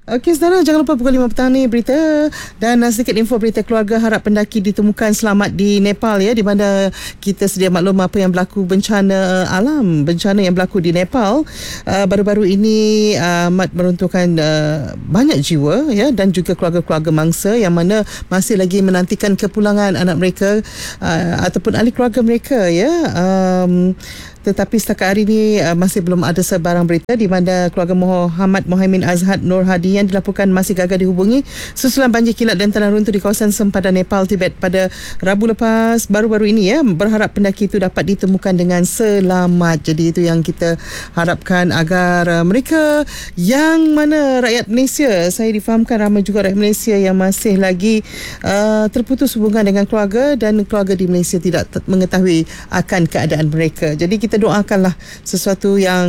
Okey, saudara, jangan lupa pukul 5 petang ni berita dan sedikit info berita keluarga harap pendaki ditemukan selamat di Nepal ya, di mana kita sedia maklum apa yang berlaku bencana alam, bencana yang berlaku di Nepal baru-baru ini amat meruntuhkan banyak jiwa ya, dan juga keluarga-keluarga mangsa yang mana masih lagi menantikan kepulangan anak mereka ataupun ahli keluarga mereka ya. Tetapi setakat hari ini masih belum ada sebarang berita di mana keluarga Muhammad Muhaimin Azhad Nur Hadi yang dilaporkan masih gagal dihubungi susulan banjir kilat dan tanah runtuh di kawasan sempadan Nepal, Tibet pada Rabu lepas baru-baru ini ya. Berharap pendaki itu dapat ditemukan dengan selamat. Jadi itu yang kita harapkan agar mereka yang mana rakyat Malaysia, saya difahamkan ramai juga rakyat Malaysia yang masih lagi terputus hubungan dengan keluarga dan keluarga di Malaysia tidak mengetahui akan keadaan mereka. Jadi kita doakanlah sesuatu yang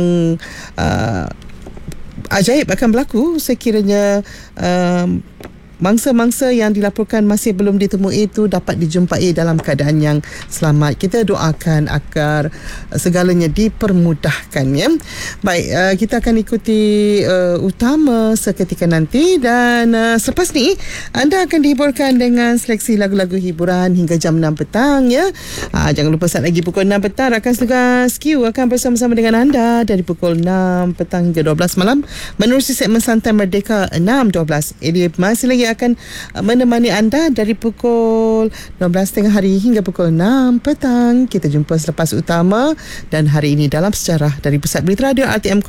ajaib akan berlaku sekiranya mangsa-mangsa yang dilaporkan masih belum ditemui itu dapat dijumpai dalam keadaan yang selamat. Kita doakan agar segalanya dipermudahkan ya. Baik, kita akan ikuti utama seketika nanti dan selepas ni anda akan dihiburkan dengan seleksi lagu-lagu hiburan hingga jam 6 petang ya. Jangan lupa saat lagi pukul 6 petang rakan tugas Q akan bersama-sama dengan anda dari pukul 6 petang hingga 12 malam menerusi segmen Santai Merdeka 6.12. Ini masih lagi akan menemani anda dari pukul 12 tengah hari hingga pukul 6 petang. Kita jumpa selepas utama dan hari ini dalam sejarah dari Pusat Berita Radio RTM